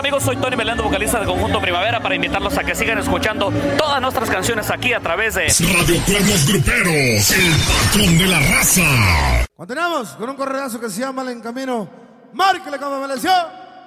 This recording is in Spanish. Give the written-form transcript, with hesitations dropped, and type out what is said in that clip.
amigos? Soy Tony Melendo, vocalista de Conjunto Primavera, para invitarlos a que sigan escuchando todas nuestras canciones aquí a través de Radio Cuernos Gruperos, el patrón de la raza. Continuamos con un corredazo que se llama El Encamino. Márquele como me leció.